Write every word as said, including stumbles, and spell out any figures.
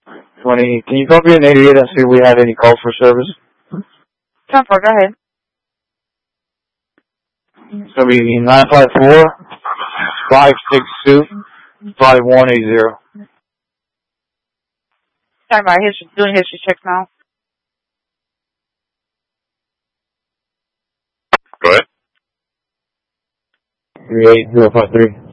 twenty. Can you copy an eighty-eight and see if we have any calls for service? ten four, go ahead. It's going to be nine five four, five six two, five one eight zero. Talking about history, doing history checks now. Go ahead. three eight zero five three.